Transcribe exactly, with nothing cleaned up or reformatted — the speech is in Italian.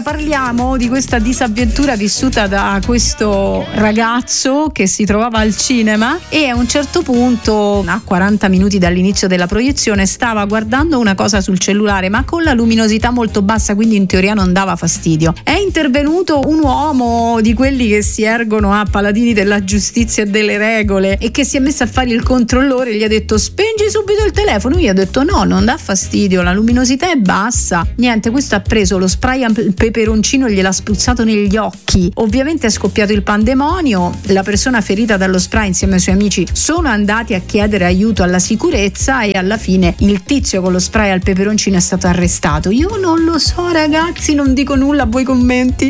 Allora parliamo di questa disavventura vissuta da questo ragazzo che si trovava al cinema e a un certo punto, a quaranta minuti dall'inizio della proiezione, stava guardando una cosa sul cellulare ma con la luminosità molto bassa, quindi in teoria non dava fastidio. È intervenuto un uomo di quelli che si ergono a paladini della giustizia e delle regole e che si è messo a fare il controllore e gli ha detto: spengi subito il telefono. Io ho detto no, non dà fastidio, la luminosità è bassa. Niente, questo ha preso lo spray al peperoncino e gliel'ha spruzzato negli occhi. Ovviamente è scoppiato il pandemonio, la persona ferita dallo spray insieme ai suoi amici sono andati a chiedere aiuto alla sicurezza e alla fine il tizio con lo spray al peperoncino è stato arrestato. Io non lo so ragazzi, non dico nulla, a voi commenti.